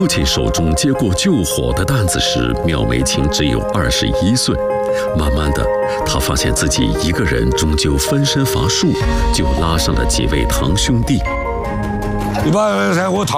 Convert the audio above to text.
父亲手中接过救火的担子时，苗美琴只有21岁。慢慢的，她发现自己一个人终究分身乏术，就拉上了几位堂兄弟。 你把柴火